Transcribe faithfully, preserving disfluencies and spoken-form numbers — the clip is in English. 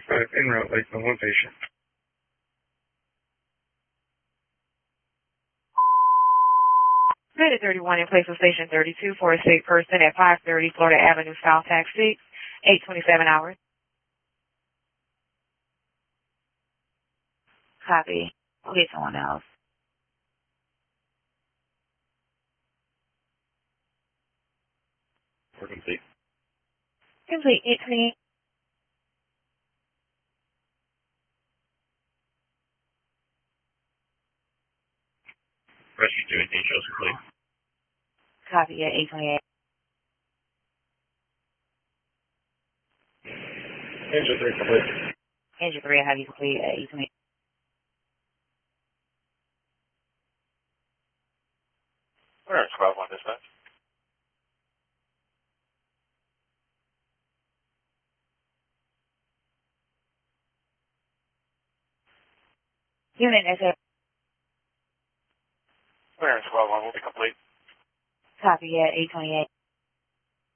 five, en route, Lakeland, one patient. Minute thirty-one in place of station thirty-two for a sick person at five thirty Florida Avenue South, taxi, eight twenty-seven hours. Copy. We'll get someone else. We're complete. Complete, eight twenty-eight. Rescue two, details complete. Copy at eight twenty-eight. Engine three complete. Engine three, I have you complete at eight twenty-eight. Where are squad one dispatch? Unit S A. Where in squad one will be complete. Copy at eight twenty-eight.